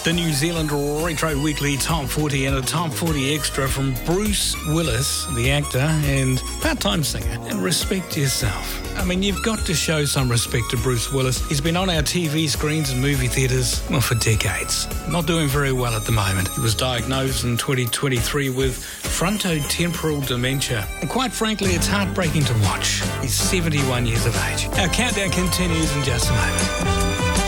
The New Zealand Retro Weekly Top 40 and a Top 40 extra from Bruce Willis, the actor and part-time singer. And respect yourself. I mean, you've got to show some respect to Bruce Willis. He's been on our TV screens and movie theatres, for decades. Not doing very well at the moment. He was diagnosed in 2023 with frontotemporal dementia. And quite frankly, it's heartbreaking to watch. He's 71 years of age. Our countdown continues in just a moment.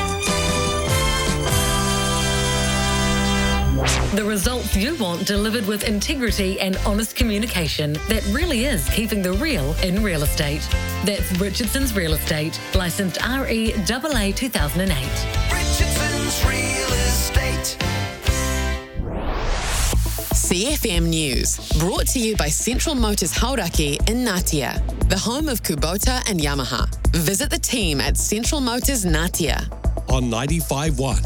The results you want delivered with integrity and honest communication that really is keeping the real in real estate. That's Richardson's Real Estate, licensed REAA 2008. Richardson's Real Estate. CFM News, brought to you by Central Motors Hauraki in Ngatea, the home of Kubota and Yamaha. Visit the team at Central Motors Ngatea. On 95.1,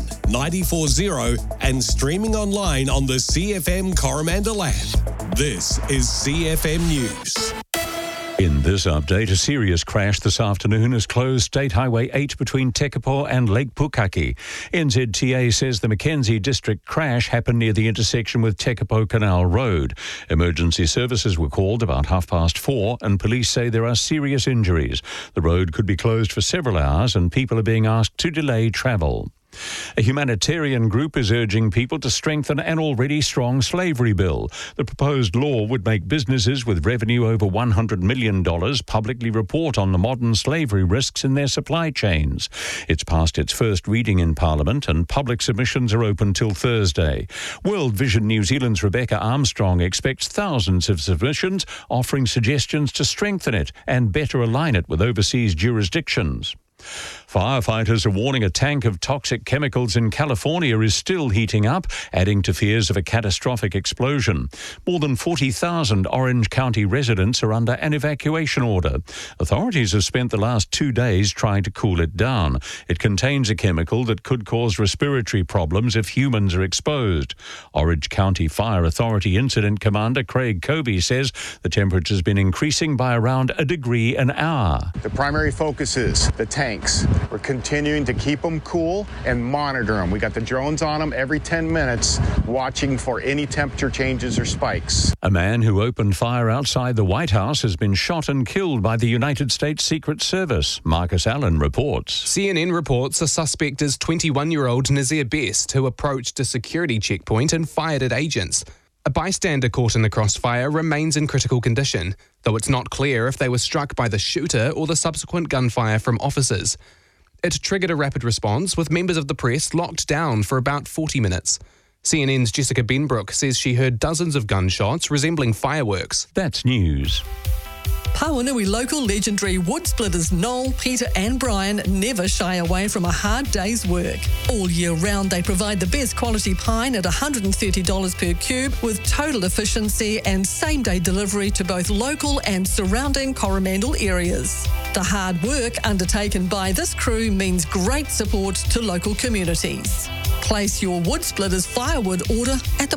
94.0 and streaming online on the CFM Coromandel app. This is CFM News. In this update, a serious crash this afternoon has closed State Highway 8 between Tekapo and Lake Pukaki. NZTA says the Mackenzie District crash happened near the intersection with Tekapo Canal Road. Emergency services were called about 4:30 and police say there are serious injuries. The road could be closed for several hours and people are being asked to delay travel. A humanitarian group is urging people to strengthen an already strong slavery bill. The proposed law would make businesses with revenue over $100 million publicly report on the modern slavery risks in their supply chains. It's passed its first reading in Parliament and public submissions are open till Thursday. World Vision New Zealand's Rebecca Armstrong expects thousands of submissions offering suggestions to strengthen it and better align it with overseas jurisdictions. Firefighters are warning a tank of toxic chemicals in California is still heating up, adding to fears of a catastrophic explosion. More than 40,000 Orange County residents are under an evacuation order. Authorities have spent the last 2 days trying to cool it down. It contains a chemical that could cause respiratory problems if humans are exposed. Orange County Fire Authority Incident Commander Craig Kobe says the temperature has been increasing by around a degree an hour. The primary focus is the tanks. We're continuing to keep them cool and monitor them. We got the drones on them every 10 minutes, watching for any temperature changes or spikes. A man who opened fire outside the White House has been shot and killed by the United States Secret Service. Marcus Allen reports. CNN reports a suspect is 21-year-old Nazir Best, who approached a security checkpoint and fired at agents. A bystander caught in the crossfire remains in critical condition, though it's not clear if they were struck by the shooter or the subsequent gunfire from officers. It triggered a rapid response, with members of the press locked down for about 40 minutes. CNN's Jessica Benbrook says she heard dozens of gunshots resembling fireworks. That's news. Pawanui local legendary wood splitters Noel, Peter and Brian never shy away from a hard day's work. All year round they provide the best quality pine at $130 per cube with total efficiency and same-day delivery to both local and surrounding Coromandel areas. The hard work undertaken by this crew means great support to local communities. Place your wood splitters firewood order at the